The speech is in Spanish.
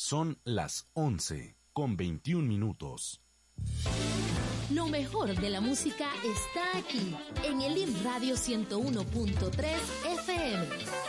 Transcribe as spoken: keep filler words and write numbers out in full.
Son las once con veintiún minutos. Lo mejor de la música está aquí, en el I M Radio ciento uno punto tres F M.